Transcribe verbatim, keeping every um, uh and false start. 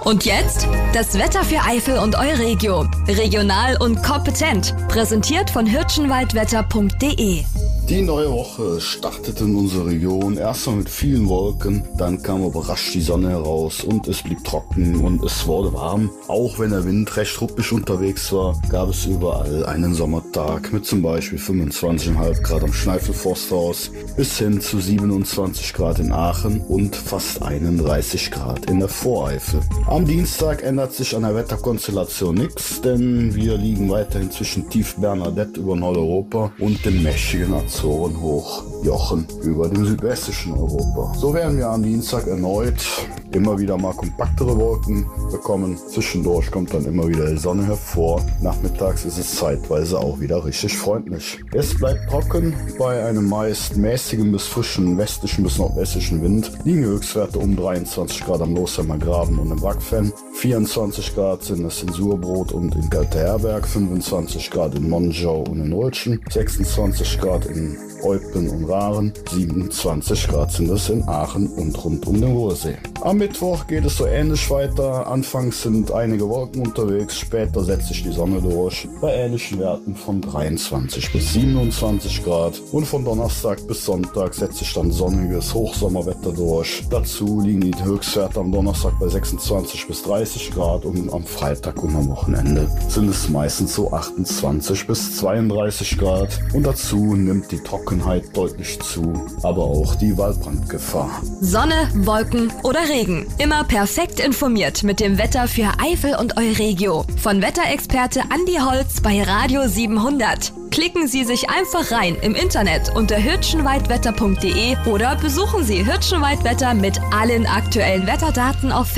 Und jetzt das Wetter für Eifel und Euregio. Regional und kompetent. Präsentiert von hirschenwaldwetter punkt de. Die neue Woche startete in unserer Region erstmal mit vielen Wolken, dann kam überrascht die Sonne heraus und es blieb trocken und es wurde warm. Auch wenn der Wind recht ruppig unterwegs war, gab es überall einen Sommertag mit zum Beispiel fünfundzwanzig Komma fünf Grad am Schneifel-Forsthaus bis hin zu siebenundzwanzig Grad in Aachen und fast einunddreißig Grad in der Voreifel. Am Dienstag ändert sich an der Wetterkonstellation nichts, denn wir liegen weiterhin zwischen Tief Bernadette über Nordeuropa und dem mächtigen Azoren hoch Jochen über dem südwestlichen Europa. So werden wir am Dienstag erneut immer wieder mal kompaktere Wolken bekommen. Zwischendurch kommt dann immer wieder die Sonne hervor. Nachmittags ist es zeitweise auch wieder richtig freundlich. Es bleibt trocken. Bei einem meist mäßigen bis frischen westlichen bis nordwestlichen Wind liegen Höchstwerte um dreiundzwanzig Grad am Losheimer Graben und im Wackfen. vierundzwanzig Grad sind es in Surbrot und in Galterherberg, fünfundzwanzig Grad in Monschau und in Olschen, sechsundzwanzig Grad in Eupen und Raren, siebenundzwanzig Grad sind es in Aachen und rund um den Ruhrsee. Am Mittwoch geht es so ähnlich weiter. Anfangs sind einige Wolken unterwegs, später setzt sich die Sonne durch bei ähnlichen Werten von dreiundzwanzig bis siebenundzwanzig Grad und von Donnerstag bis Sonntag setzt sich dann sonniges Hochsommerwetter durch. Dazu liegen die Höchstwerte am Donnerstag bei sechsundzwanzig bis dreißig Grad und am Freitag und am Wochenende sind es meistens so achtundzwanzig bis zweiunddreißig Grad und dazu nimmt die Trockenheit deutlich zu, aber auch die Waldbrandgefahr. Sonne, Wolken oder Regen. Immer perfekt informiert mit dem Wetter für Eifel und Euregio. Von Wetterexperte Andi Holz bei Radio siebenhundert. Klicken Sie sich einfach rein im Internet unter hirschenwaldwetter punkt de oder besuchen Sie Hirschenwaldwetter mit allen aktuellen Wetterdaten auf